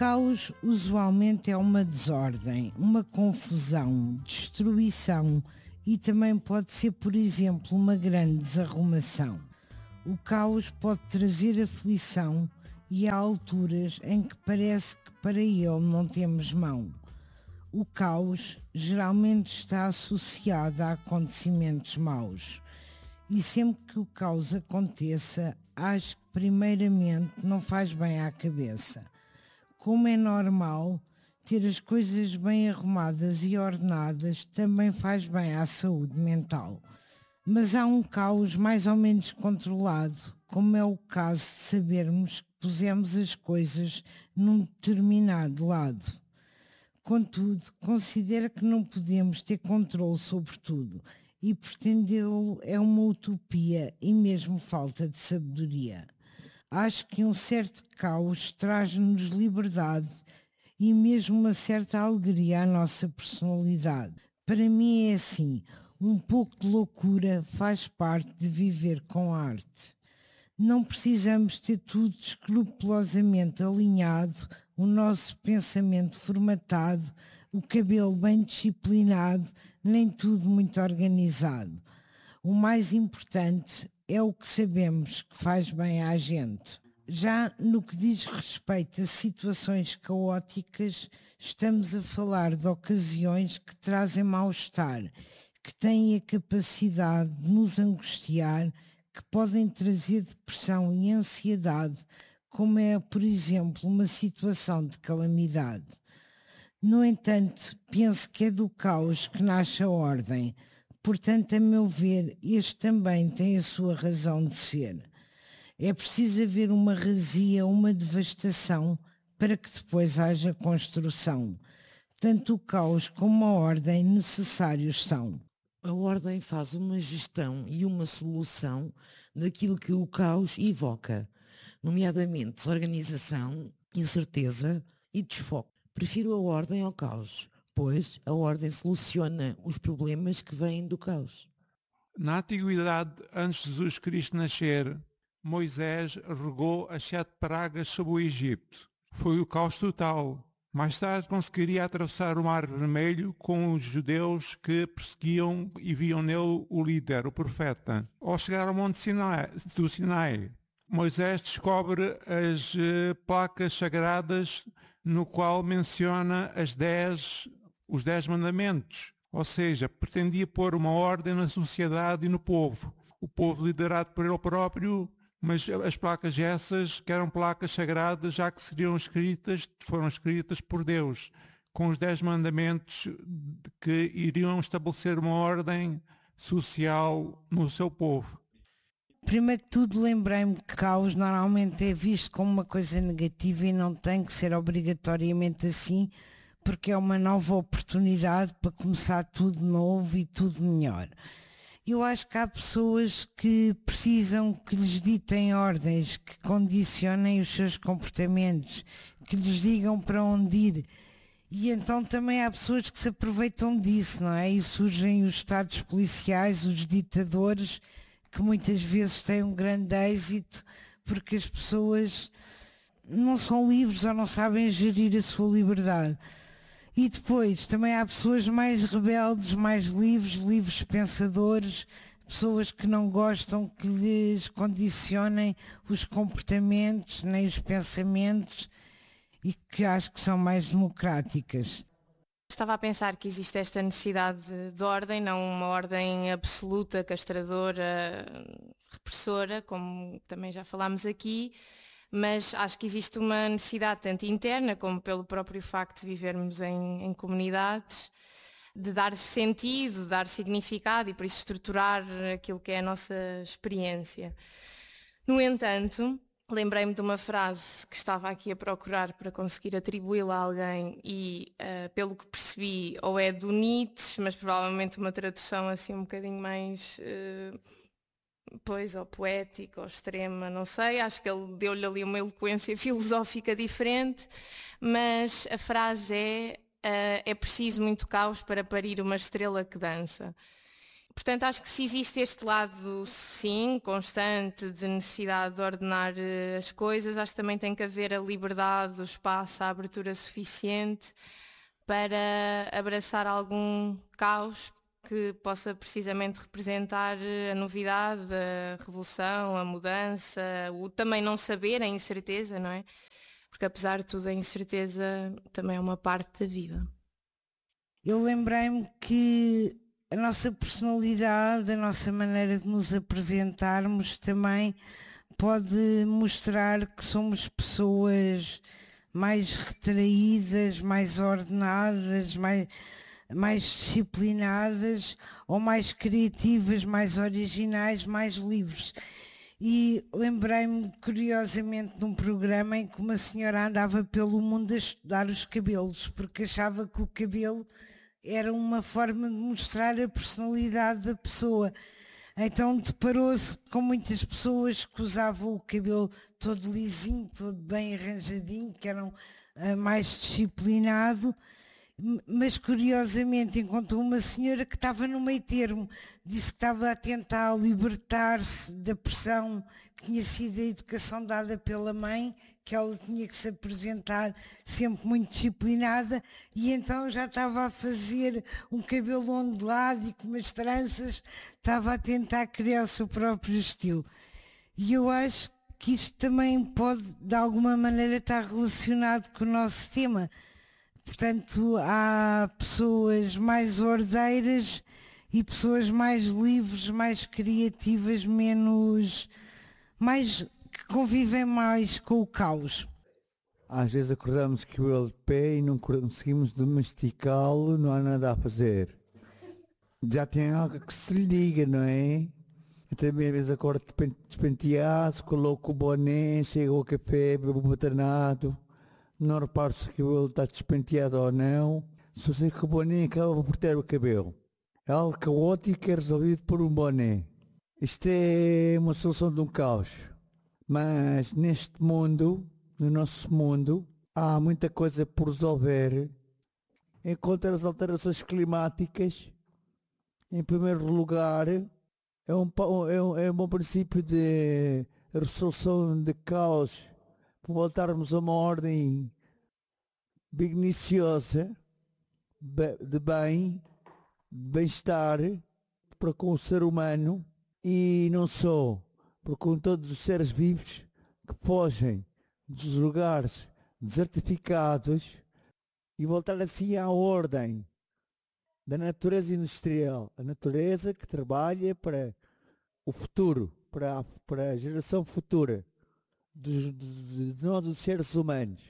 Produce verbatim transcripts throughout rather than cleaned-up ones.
caos usualmente é uma desordem, uma confusão, destruição e também pode ser, por exemplo, uma grande desarrumação. O caos pode trazer aflição e há alturas em que parece que para ele não temos mão. O caos geralmente está associado a acontecimentos maus e sempre que o caos aconteça, acho que primeiramente não faz bem à cabeça. Como é normal, ter as coisas bem arrumadas e ordenadas também faz bem à saúde mental. Mas há um caos mais ou menos controlado, como é o caso de sabermos que pusemos as coisas num determinado lado. Contudo, considero que não podemos ter controle sobre tudo e pretendê-lo é uma utopia e mesmo falta de sabedoria. Acho que um certo caos traz-nos liberdade e mesmo uma certa alegria à nossa personalidade. Para mim é assim, um pouco de loucura faz parte de viver com arte. Não precisamos ter tudo escrupulosamente alinhado, o nosso pensamento formatado, o cabelo bem disciplinado, nem tudo muito organizado. O mais importante é o que sabemos que faz bem à gente. Já no que diz respeito a situações caóticas, estamos a falar de ocasiões que trazem mal-estar, que têm a capacidade de nos angustiar, que podem trazer depressão e ansiedade, como é, por exemplo, uma situação de calamidade. No entanto, penso que é do caos que nasce a ordem. Portanto, a meu ver, este também tem a sua razão de ser. É preciso haver uma razia, uma devastação, para que depois haja construção. Tanto o caos como a ordem necessários são. A ordem faz uma gestão e uma solução daquilo que o caos evoca, nomeadamente desorganização, incerteza e desfoque. Prefiro a ordem ao caos, pois a ordem soluciona os problemas que vêm do caos. Na antiguidade, antes de Jesus Cristo nascer, Moisés regou as sete pragas sobre o Egito. Foi o caos total. Mais tarde conseguiria atravessar o Mar Vermelho com os judeus que perseguiam e viam nele o líder, o profeta. Ao chegar ao Monte Sinai, do Sinai, Moisés descobre as uh, placas sagradas no qual menciona as dez, os dez mandamentos. Ou seja, pretendia pôr uma ordem na sociedade e no povo. O povo liderado por ele próprio, mas as placas essas, que eram placas sagradas, já que seriam escritas, foram escritas por Deus, com os dez mandamentos que iriam estabelecer uma ordem social no seu povo. Primeiro que tudo, lembrei-me que caos normalmente é visto como uma coisa negativa e não tem que ser obrigatoriamente assim, porque é uma nova oportunidade para começar tudo novo e tudo melhor. Eu acho que há pessoas que precisam que lhes ditem ordens, que condicionem os seus comportamentos, que lhes digam para onde ir. E então também há pessoas que se aproveitam disso, não é? E surgem os estados policiais, os ditadores, que muitas vezes têm um grande êxito porque as pessoas não são livres ou não sabem gerir a sua liberdade. E depois também há pessoas mais rebeldes, mais livres, livres pensadores, pessoas que não gostam que lhes condicionem os comportamentos nem os pensamentos e que acho que são mais democráticas. Estava a pensar que existe esta necessidade de ordem, não uma ordem absoluta, castradora, repressora, como também já falámos aqui, mas acho que existe uma necessidade tanto interna como pelo próprio facto de vivermos em, em comunidades, de dar sentido, de dar significado e por isso estruturar aquilo que é a nossa experiência. No entanto, lembrei-me de uma frase que estava aqui a procurar para conseguir atribuí-la a alguém e, uh, pelo que percebi, ou é do Nietzsche, mas provavelmente uma tradução assim um bocadinho mais... Uh, pois, ou poética, ou extrema, não sei, acho que ele deu-lhe ali uma eloquência filosófica diferente, mas a frase é, uh, é preciso muito caos para parir uma estrela que dança. Portanto, acho que se existe este lado, sim, constante, de necessidade de ordenar uh, as coisas, acho que também tem que haver a liberdade, o espaço, a abertura suficiente para abraçar algum caos que possa precisamente representar a novidade, a revolução, a mudança, o também não saber, a incerteza, não é? Porque apesar de tudo a incerteza também é uma parte da vida. Eu lembrei-me que a nossa personalidade, a nossa maneira de nos apresentarmos também pode mostrar que somos pessoas mais retraídas, mais ordenadas, mais, mais disciplinadas ou mais criativas, mais originais, mais livres. E lembrei-me curiosamente de um programa em que uma senhora andava pelo mundo a estudar os cabelos, porque achava que o cabelo era uma forma de mostrar a personalidade da pessoa. Então deparou-se com muitas pessoas que usavam o cabelo todo lisinho, todo bem arranjadinho, que eram uh, mais disciplinado, mas curiosamente encontrou uma senhora que estava no meio termo, disse que estava a tentar libertar-se da pressão que tinha sido a educação dada pela mãe, que ela tinha que se apresentar sempre muito disciplinada, e então já estava a fazer um cabelo ondulado e com umas tranças, estava a tentar criar o seu próprio estilo. E eu acho que isto também pode de alguma maneira estar relacionado com o nosso tema. Portanto, há pessoas mais ordeiras e pessoas mais livres, mais criativas, menos, mais, que convivem mais com o caos. Às vezes acordamos com o cabelo de pé e não conseguimos domesticá-lo, não há nada a fazer. Já tem algo que se lhe diga, não é? Eu também às vezes acordo despenteado, coloco o boné, chego ao café, bebo o batanado. Não reparo se o cabelo está despenteado ou não. Só sei que o boné acaba por ter o cabelo. É algo caótico e é resolvido por um boné. Isto é uma solução de um caos. Mas neste mundo, no nosso mundo, há muita coisa por resolver. Encontra as alterações climáticas. Em primeiro lugar, é um, é um, é um bom princípio de resolução de caos. Para voltarmos a uma ordem beneficiosa, de bem, de bem-estar para com o ser humano e não só, para com todos os seres vivos que fogem dos lugares desertificados e voltar assim à ordem da natureza industrial, a natureza que trabalha para o futuro, para a, para a geração futura. De, de, de nós, os seres humanos.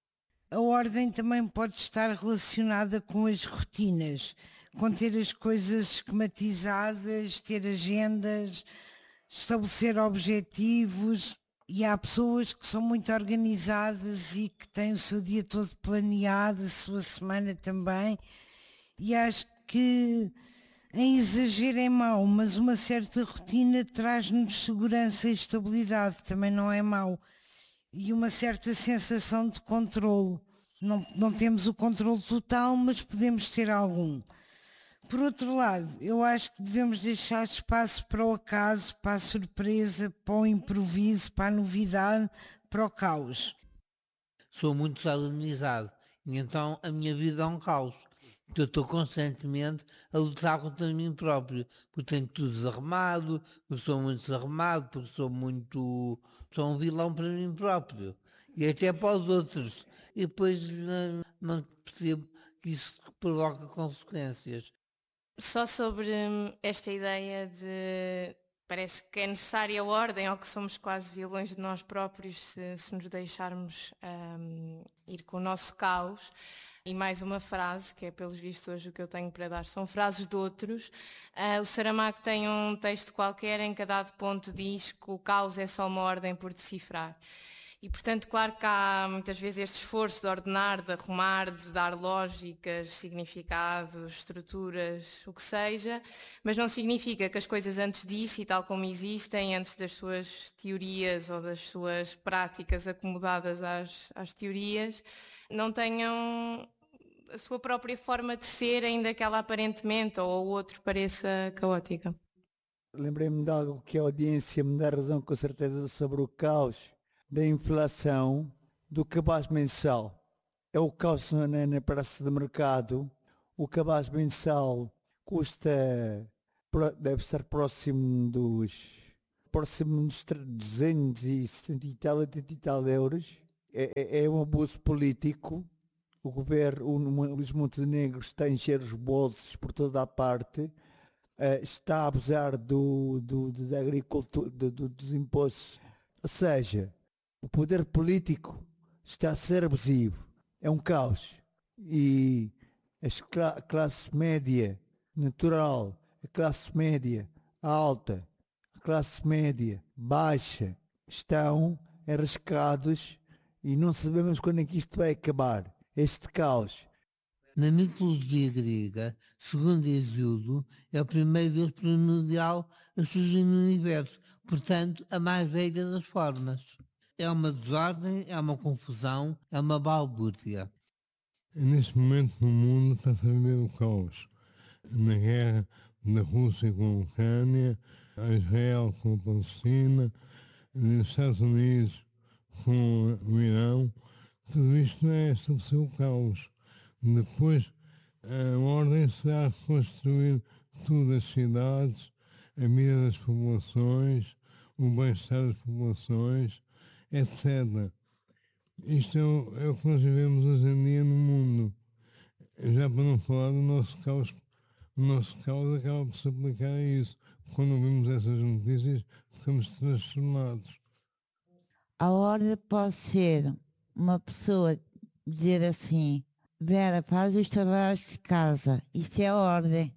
A ordem também pode estar relacionada com as rotinas, com ter as coisas esquematizadas, ter agendas, estabelecer objetivos, e há pessoas que são muito organizadas e que têm o seu dia todo planeado, a sua semana também, e acho que em exagero é mau, mas uma certa rotina traz-nos segurança e estabilidade, também não é mau. E uma certa sensação de controlo. Não, não temos o controlo total, mas podemos ter algum. Por outro lado, eu acho que devemos deixar espaço para o acaso, para a surpresa, para o improviso, para a novidade, para o caos. Sou muito desorganizado e então a minha vida é um caos. Eu estou constantemente a lutar contra mim próprio, porque tenho tudo desarrumado, porque sou muito desarrumado, porque sou muito... sou um vilão para mim próprio, e até para os outros, e depois não, não percebo que isso provoca consequências. Só sobre esta ideia de... parece que é necessária a ordem, ou que somos quase vilões de nós próprios se, se nos deixarmos um, ir com o nosso caos. E mais uma frase, que é pelos vistos hoje o que eu tenho para dar, são frases de outros. Uh, o Saramago tem um texto qualquer em que a dado ponto diz que o caos é só uma ordem por decifrar. E portanto, claro que há muitas vezes este esforço de ordenar, de arrumar, de dar lógicas, significados, estruturas, o que seja, mas não significa que as coisas antes disso, e tal como existem, antes das suas teorias ou das suas práticas acomodadas às, às teorias, não tenham a sua própria forma de ser, ainda que ela aparentemente ou o outro pareça caótica. Lembrei-me de algo que a audiência me dá razão com certeza sobre o caos da inflação do cabaz mensal. É o caos na, na praça de mercado. O cabaz mensal custa, deve estar próximo dos, próximo dos duzentos e setenta e tal, oitenta e tal euros. É, é, é um abuso político. O governo, o Luís Montenegro, está a encher os bolsos por toda a parte. Uh, está a abusar do, do, da agricultura, do, do, dos impostos. Ou seja, o poder político está a ser abusivo. É um caos. E a classe média natural, a classe média alta, a classe média baixa estão arriscados e não sabemos quando é que isto vai acabar. Este caos. Na mitologia grega, segundo Hesíodo, é o primeiro Deus primordial a surgir no universo, portanto, a mais velha das formas. É uma desordem, é uma confusão, é uma balbúrdia. Neste momento no mundo está-se a viver o caos. Na guerra da Rússia com a Ucrânia, a Israel com a Palestina, nos Estados Unidos com o Irão, tudo isto é estabelecer o caos. Depois a ordem será reconstruir tudo, as cidades, a vida das populações, o bem-estar das populações, etcétera. Isto é o, é o que nós vivemos hoje em dia no mundo. Já para não falar do nosso caos, o nosso caos acaba por se aplicar a isso. Quando ouvimos essas notícias, ficamos transtornados. A ordem pode ser uma pessoa dizer assim: Vera, faz os trabalhos de casa, isto é a ordem.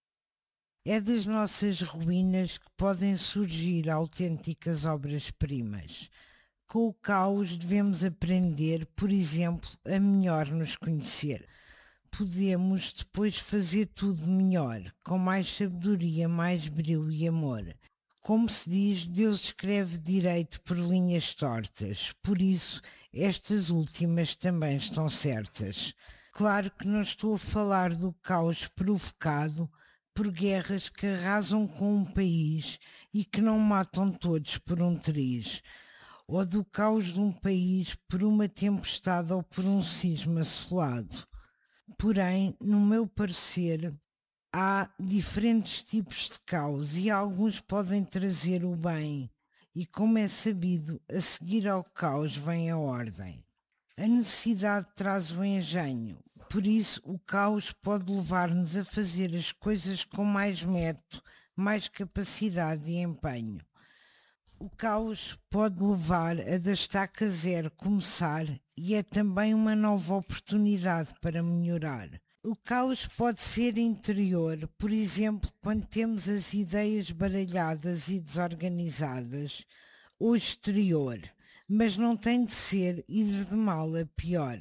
É das nossas ruínas que podem surgir autênticas obras-primas. Com o caos devemos aprender, por exemplo, a melhor nos conhecer. Podemos depois fazer tudo melhor, com mais sabedoria, mais brilho e amor. Como se diz, Deus escreve direito por linhas tortas, por isso estas últimas também estão certas. Claro que não estou a falar do caos provocado por guerras que arrasam com um país e que não matam todos por um triz, ou do caos de um país por uma tempestade ou por um cisma assolado. Porém, no meu parecer, há diferentes tipos de caos e alguns podem trazer o bem, e como é sabido, a seguir ao caos vem a ordem. A necessidade traz o engenho, por isso o caos pode levar-nos a fazer as coisas com mais método, mais capacidade e empenho. O caos pode levar a da estaca zero começar e é também uma nova oportunidade para melhorar. O caos pode ser interior, por exemplo, quando temos as ideias baralhadas e desorganizadas, ou exterior, mas não tem de ser ir de mal a pior.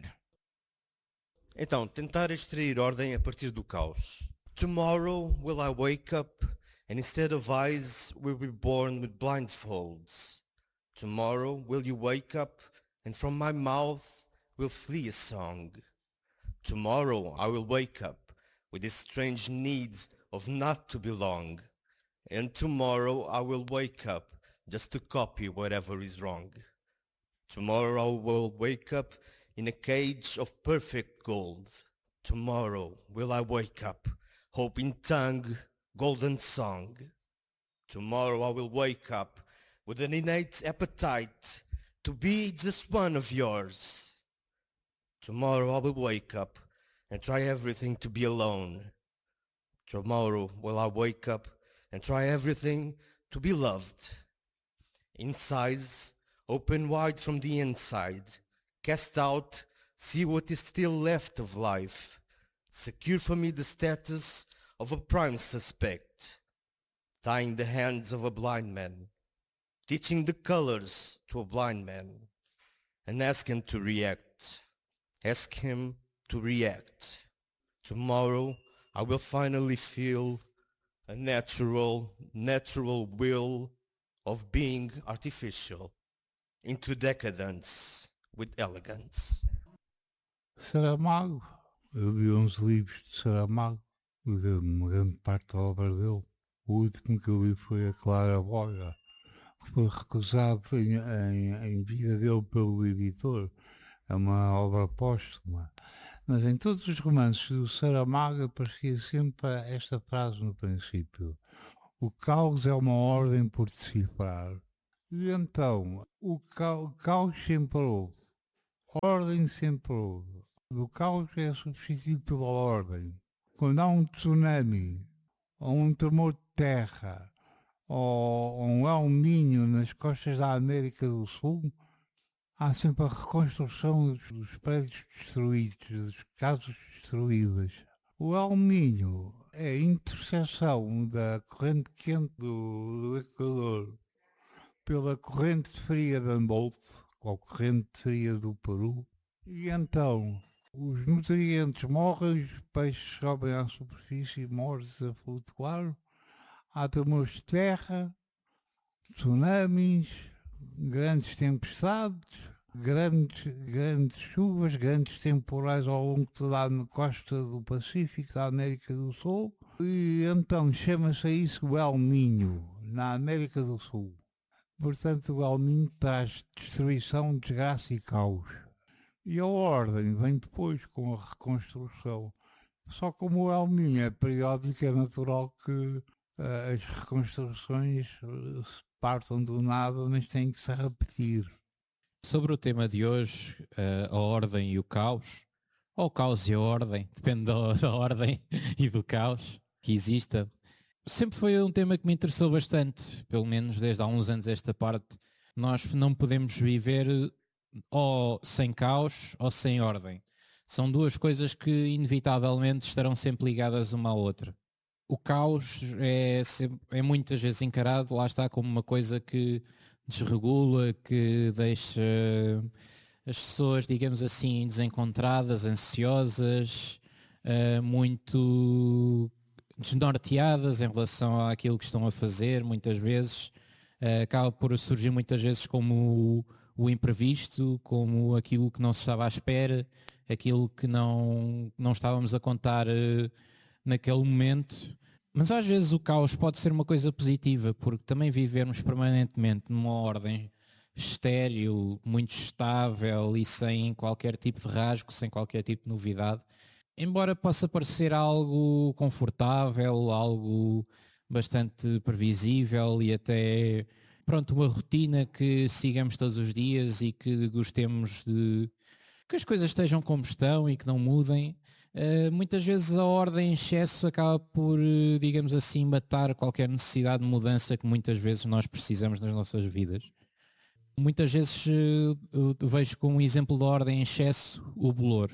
Então, tentar extrair ordem a partir do caos. Tomorrow will I wake up and instead of eyes will be born with blindfolds. Tomorrow will you wake up and from my mouth will flee a song. Tomorrow I will wake up with this strange need of not to belong. And tomorrow I will wake up just to copy whatever is wrong. Tomorrow I will wake up in a cage of perfect gold. Tomorrow will I wake up, hope in tongue, golden song. Tomorrow I will wake up with an innate appetite to be just one of yours. Tomorrow I will wake up and try everything to be alone. Tomorrow will I wake up and try everything to be loved. Inside, open wide from the inside, cast out, see what is still left of life. Secure for me the status of a prime suspect, tying the hands of a blind man, teaching the colors to a blind man, and ask him to react. Ask him to react. Tomorrow I will finally feel a natural, natural will of being artificial into decadence with elegance. Saramago Eu li uns livros de Saramago, li uma grande parte da obra dele. O último que eu li foi A Claraboia, que foi recusado em, em, em vida dele pelo editor. É uma obra póstuma. Mas em todos os romances do Saramago aparecia sempre esta frase no princípio: o caos é uma ordem por decifrar. E então, o ca- caos sempre houve, ordem sempre houve. O caos é substituído pela ordem. Quando há um tsunami, ou um tremor de terra, ou, ou um El Niño nas costas da América do Sul, há sempre a reconstrução dos, dos prédios destruídos, das casas destruídas. O El Niño é a interseção da corrente quente do, do Equador pela corrente fria de Humboldt, ou corrente fria do Peru, e então os nutrientes morrem, os peixes sobem à superfície mortos a flutuar, há tremores de terra, tsunamis, grandes tempestades, grandes, grandes chuvas, grandes temporais ao longo de toda a costa do Pacífico, da América do Sul, e então chama-se a isso o El Niño, na América do Sul. Portanto, o El Niño traz destruição, desgraça e caos. E a ordem vem depois com a reconstrução. Só como o El Niño é periódico, é natural que uh, as reconstruções uh, se partam do nada, mas têm que se repetir. Sobre o tema de hoje, uh, a ordem e o caos, ou o caos e a ordem, depende da, da ordem e do caos que exista. Sempre foi um tema que me interessou bastante, pelo menos desde há uns anos esta parte. Nós não podemos viver ou sem caos ou sem ordem. São duas coisas que inevitavelmente estarão sempre ligadas uma à outra. O caos é, é muitas vezes encarado, lá está, como uma coisa que desregula, que deixa as pessoas, digamos assim, desencontradas, ansiosas, muito desnorteadas em relação àquilo que estão a fazer, muitas vezes. Acaba por surgir muitas vezes como o, o imprevisto, como aquilo que não se estava à espera, aquilo que não, não estávamos a contar uh, naquele momento. Mas às vezes o caos pode ser uma coisa positiva, porque também vivermos permanentemente numa ordem estéril, muito estável e sem qualquer tipo de rasgo, sem qualquer tipo de novidade, embora possa parecer algo confortável, algo bastante previsível e até, pronto, uma rotina que sigamos todos os dias e que gostemos de que as coisas estejam como estão e que não mudem, uh, muitas vezes a ordem em excesso acaba por, uh, digamos assim, matar qualquer necessidade de mudança que muitas vezes nós precisamos nas nossas vidas. Muitas vezes uh, vejo como um exemplo de ordem em excesso o bolor.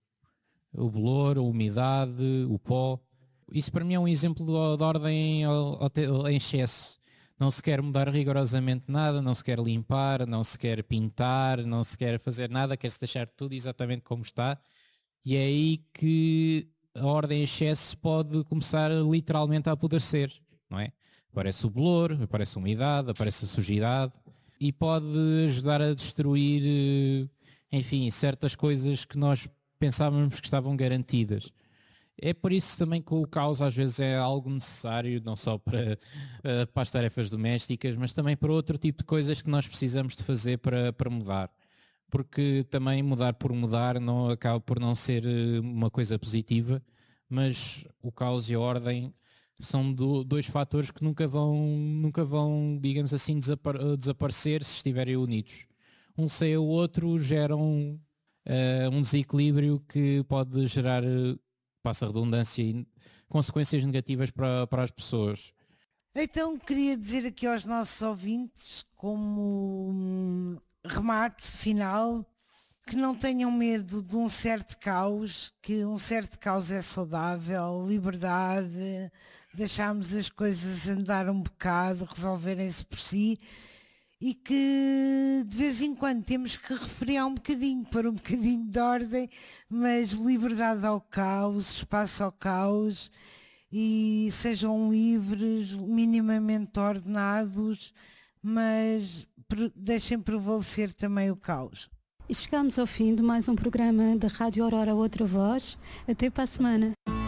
O bolor, a umidade, o pó. Isso para mim é um exemplo de, de ordem em excesso. Não se quer mudar rigorosamente nada, não se quer limpar, não se quer pintar, não se quer fazer nada, quer-se deixar tudo exatamente como está. E é aí que a ordem em excesso pode começar literalmente a apodrecer, não é? Aparece o bolor, aparece a umidade, aparece a sujidade e pode ajudar a destruir, enfim, certas coisas que nós pensávamos que estavam garantidas. É por isso também que o caos às vezes é algo necessário, não só para, para as tarefas domésticas, mas também para outro tipo de coisas que nós precisamos de fazer para, para mudar. Porque também mudar por mudar não, acaba por não ser uma coisa positiva, mas o caos e a ordem são do, dois fatores que nunca vão, nunca vão, digamos assim, desapar, desaparecer se estiverem unidos. Um sem o outro geram uh, um desequilíbrio que pode gerar, passa a redundância, e consequências negativas para, para as pessoas. Então queria dizer aqui aos nossos ouvintes, como um remate final, que não tenham medo de um certo caos, que um certo caos é saudável, liberdade, deixarmos as coisas andar um bocado, resolverem-se por si, e que de vez em quando temos que refriar um bocadinho, para um bocadinho de ordem, mas liberdade ao caos, espaço ao caos, e sejam livres, minimamente ordenados, mas deixem prevalecer também o caos. E chegamos ao fim de mais um programa da Rádio Aurora Outra Voz. Até para a semana.